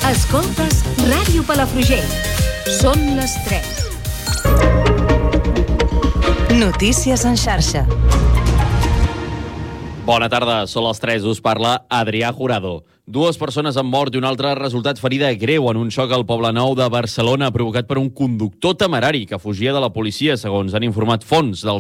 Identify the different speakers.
Speaker 1: Escoltes Ràdio Palafrugell. Són les 3. Notícies en xarxa.
Speaker 2: Bona tarda, són les 3, us parla Adrià Jurado. 2 persones han mort i una altra ha resultat ferida greu en un xoc al Poblenou de Barcelona provocat per un conductor temerari que fugia de la policia, segons han informat fonts del